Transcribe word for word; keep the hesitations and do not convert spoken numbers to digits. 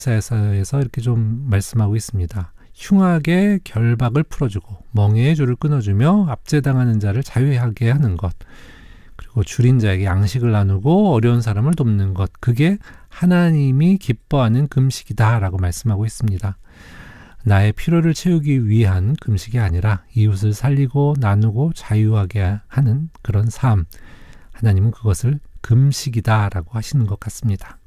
에서에서 이렇게 좀 말씀하고 있습니다. 흉악의 결박을 풀어주고 멍에의 줄을 끊어주며 압제당하는 자를 자유하게 하는 것, 그리고 줄인 자에게 양식을 나누고 어려운 사람을 돕는 것, 그게 하나님이 기뻐하는 금식이다 라고 말씀하고 있습니다. 나의 필요를 채우기 위한 금식이 아니라 이웃을 살리고 나누고 자유하게 하는 그런 삶, 하나님은 그것을 금식이다 라고 하시는 것 같습니다.